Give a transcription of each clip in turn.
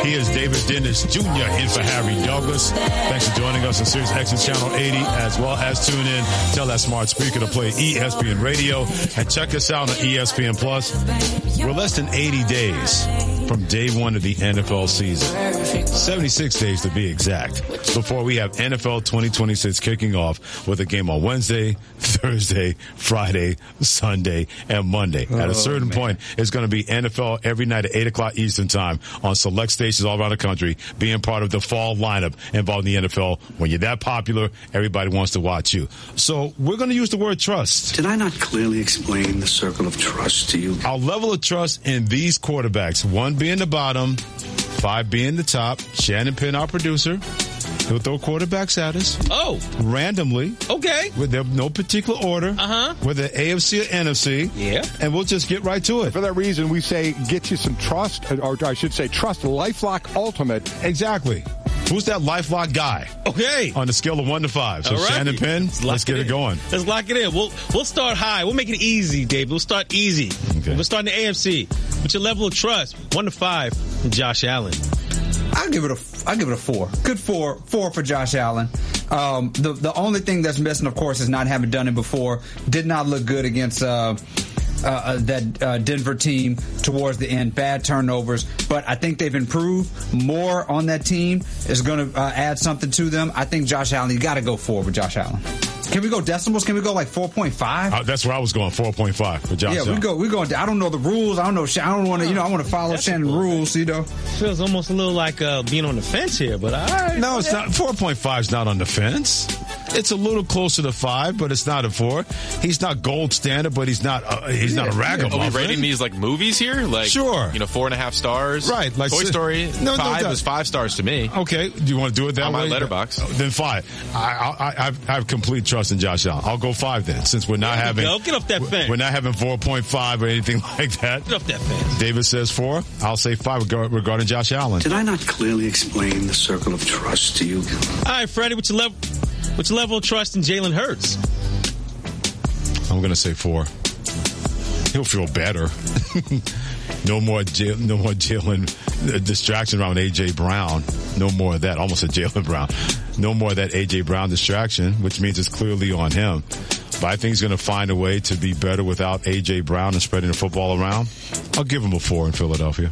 He is David Dennis Jr. in for Harry Douglas. Thanks for joining us on Sirius XM Channel 80, as well as tune in. Tell that smart speaker to play ESPN Radio and check us out on ESPN Plus. We're less than 80 days from day one of the NFL season. 76 days to be exact, before we have NFL 2026 kicking off with a game on Wednesday, Thursday, Friday, Sunday, and Monday. At a certain point, it's going to be NFL every night at 8 o'clock Eastern time on select stations all around the country, being part of the fall lineup involved in the NFL. When you're that popular, everybody wants to watch you. So we're going to use the word trust. Did I not clearly explain the circle of trust to you? Our level of trust in these quarterbacks, 1 being the bottom, 5 being the top. Shannon Penn, our producer, he'll throw quarterbacks at us. Oh. Randomly. Okay. With no particular order. Whether AFC or NFC. Yeah. And we'll just get right to it. For that reason, we say get you some trust, or I should say trust LifeLock Ultimate. Exactly. Who's that LifeLock guy? Okay. On the scale of 1 to 5. So Shannon Penn, let's get it going. Let's lock it in. We'll start high. We'll make it easy, Dave. We'll start easy. Okay. We'll start in the AFC. What's your level of trust? 1 to 5, Josh Allen. I'll give it a 4. Good 4 for Josh Allen. The only thing that's missing, of course, is not having done it before. Did not look good against that Denver team towards the end. Bad turnovers, but I think they've improved. More on that team is going to add something to them. I think Josh Allen, you got to go 4 with Josh Allen. Can we go decimals? Can we go like 4.5? That's where I was going, 4.5 for Josh Allen. Yeah, we go. I don't know the rules. I don't know. I don't want to. I want to follow Shannon's rules. Feels almost a little like being on the fence here, but all right. No, it's not. 4.5 is not on the fence. It's a little closer to 5, but it's not a 4. He's not gold standard, but he's not. He's not a ragamuffin. Are we rating these like movies here? Like, sure. 4.5 stars. Right. Like Toy Story. 5 was 5 stars to me. Okay. Do you want to do it that way? On my Letterboxd. Then 5. I have complete trust in Josh Allen. I'll go 5 then, since we're not having. Get off that fence. We're not having 4.5 or anything like that. Get off that fence. David says 4. I'll say 5 regarding Josh Allen. Did I not clearly explain the circle of trust to you? All right, Freddie, what's your level of trust in Jalen Hurts? I'm going to say 4. He'll feel better. No more Jalen distraction around A.J. Brown. No more of that. Almost a Jalen Brown. No more of that A.J. Brown distraction, which means it's clearly on him. But I think he's going to find a way to be better without A.J. Brown and spreading the football around. I'll give him a 4 in Philadelphia.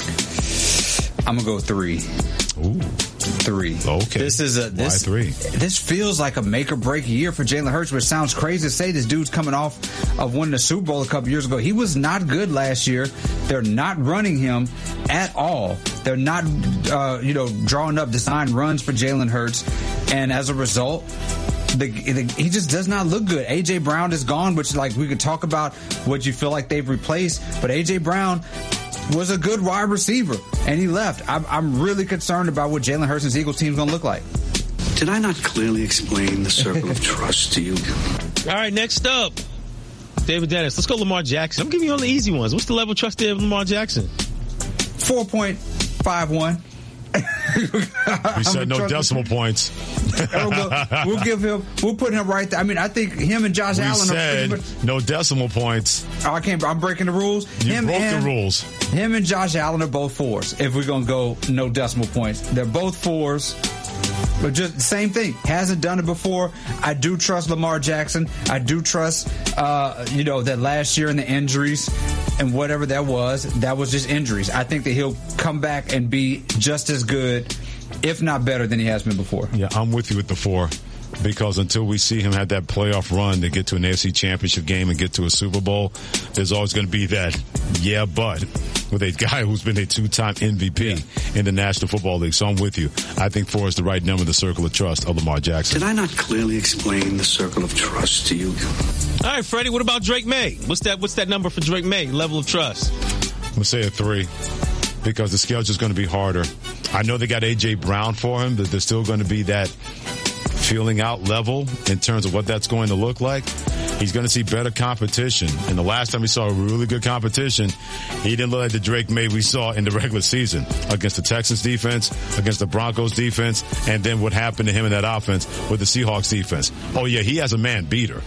I'm going to go 3. Ooh. 3. Okay. Why 3? This feels like a make or break year for Jalen Hurts, which sounds crazy to say. This dude's coming off of winning the Super Bowl a couple years ago. He was not good last year. They're not running him at all. They're not, drawing up design runs for Jalen Hurts. And as a result, he just does not look good. A.J. Brown is gone, which we could talk about what you feel like they've replaced. But A.J. Brown was a good wide receiver, and he left. I'm really concerned about what Jalen Hurts' and Eagle team's going to look like. Did I not clearly explain the circle of trust to you? All right, next up, David Dennis. Let's go Lamar Jackson. I'm giving you all the easy ones. What's the level of trust there of Lamar Jackson? 4.51. We said no decimal points. We'll put him right there. I mean, I think him and Josh Allen are pretty much, no decimal points. I'm breaking the rules. You broke the rules. Him and Josh Allen are both 4s. If we're going to go no decimal points, they're both 4s. But just the same thing. Hasn't done it before. I do trust Lamar Jackson. I do trust, that last year and the injuries and whatever that was just injuries. I think that he'll come back and be just as good, if not better, than he has been before. Yeah, I'm with you with the 4. Because until we see him have that playoff run to get to an AFC Championship game and get to a Super Bowl, there's always going to be that, but with a guy who's been a 2-time MVP in the National Football League. So I'm with you. I think 4 is the right number, the circle of trust of Lamar Jackson. Did I not clearly explain the circle of trust to you? All right, Freddie, what about Drake May? What's that number for Drake May, level of trust? I'm going to say a 3 because the schedule's going to be harder. I know they got A.J. Brown for him, but there's still going to be that feeling out level in terms of what that's going to look like. He's going to see better competition. And the last time we saw a really good competition, he didn't look like the Drake May we saw in the regular season against the Texans defense, against the Broncos defense, and then what happened to him in that offense with the Seahawks defense. Oh, yeah, he has a man beater.